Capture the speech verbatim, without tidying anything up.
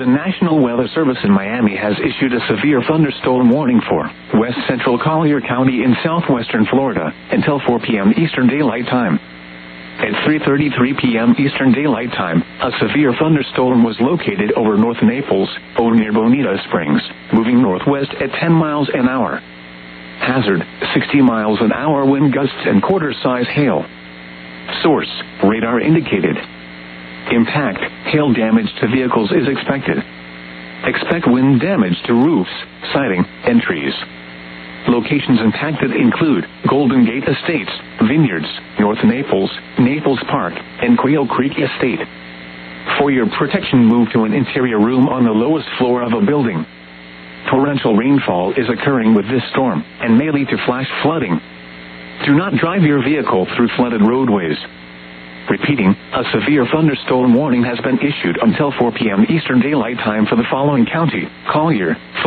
National Weather Service in Miami has issued a severe thunderstorm warning for west central Collier County in southwestern Florida until four p.m. Eastern Daylight Time. At three thirty-three p.m. Eastern Daylight Time, a severe thunderstorm was located over North Naples, O near Bonita Springs, moving northwest at ten miles an hour. Hazard, sixty miles an hour wind gusts and quarter-size hail. Source, radar indicated. Impact, hail damage to vehicles is expected. Expect wind damage to roofs, siding, and trees. Locations impacted include Golden Gate Estates, Vineyards, North Naples, Naples Park, and Quail Creek Estate. For your protection, move to an interior room on the lowest floor of a building. Torrential rainfall is occurring with this storm and may lead to flash flooding. Do not drive your vehicle through flooded roadways. Repeating, a severe thunderstorm warning has been issued until four p.m. Eastern Daylight Time for the following county: Collier,